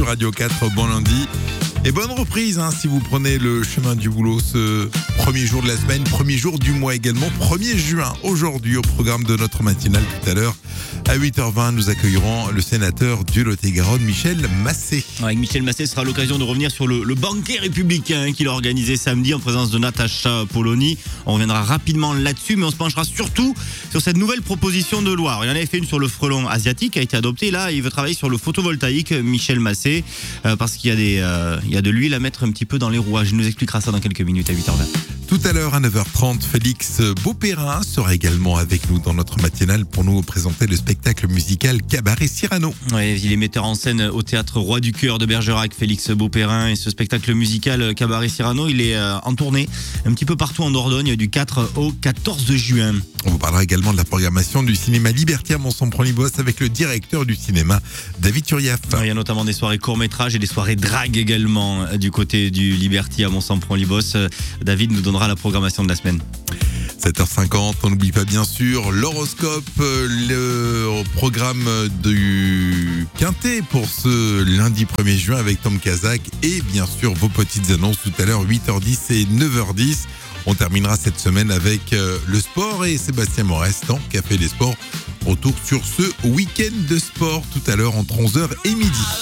Radio 4. Bon lundi. Et bonne reprise si vous prenez le chemin du boulot ce premier jour de la semaine, premier jour du mois également, 1er juin. Aujourd'hui, au programme de notre matinale tout à l'heure, à 8h20, nous accueillerons le sénateur du Lot-et-Garonne, Michel Massé. Avec Michel Massé, ce sera l'occasion de revenir sur le banquet républicain qu'il a organisé samedi en présence de Natacha Polony. On reviendra rapidement là-dessus, mais on se penchera surtout sur cette nouvelle proposition de loi. Il en avait fait une sur le frelon asiatique qui a été adopté. Là, il veut travailler sur le photovoltaïque, Michel Massé, parce qu'il y a de l'huile à mettre un petit peu dans les rouages. Il nous expliquera ça dans quelques minutes à 8h20. Tout à l'heure, à 9h30, Félix Beauperrin sera également avec nous dans notre matinale pour nous présenter le spectacle musical Cabaret Cyrano. Ouais, il est metteur en scène au théâtre Roi du Cœur de Bergerac, Félix Beauperrin. Et ce spectacle musical Cabaret Cyrano, il est en tournée un petit peu partout en Dordogne du 4 au 14 juin. On vous parlera également de la programmation du cinéma Liberty à Mont-Saint-Prony-Bosse avec le directeur du cinéma, David Turiaf. Il y a notamment des soirées court-métrage et des soirées drague également du côté du Liberty à Mont-Saint-Prony-Bosse. David nous donnera la programmation de la semaine. 7h50, on n'oublie pas bien sûr l'horoscope, le programme du Quintet pour ce lundi 1er juin avec Tom Kazak et bien sûr vos petites annonces tout à l'heure 8h10 et 9h10. On terminera cette semaine avec le sport et Sébastien Morest dans Café des Sports. Retour sur ce week-end de sport tout à l'heure entre 11h et midi.